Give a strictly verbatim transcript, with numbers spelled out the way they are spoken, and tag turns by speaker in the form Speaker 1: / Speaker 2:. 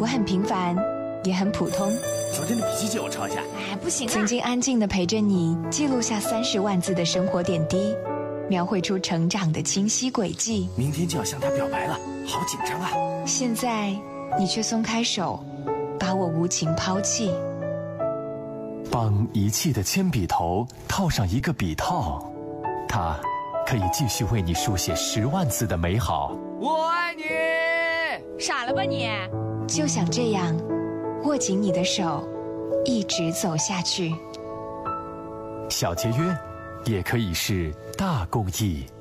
Speaker 1: 很平凡，也很普通。
Speaker 2: 昨天的笔记借我抄一下。
Speaker 3: 哎，不行啊！
Speaker 1: 曾经安静地陪着你，记录下三十万字的生活点滴，描绘出成长的清晰轨迹。
Speaker 2: 明天就要向他表白了，好紧张啊！
Speaker 1: 现在你却松开手，把我无情抛弃。
Speaker 4: 帮遗弃的铅笔头套上一个笔套，它可以继续为你书写十万字的美好。
Speaker 2: 我爱你。
Speaker 3: 傻了吧你？
Speaker 1: 就想这样握紧你的手，一直走下去。
Speaker 4: 小节约也可以是大公益。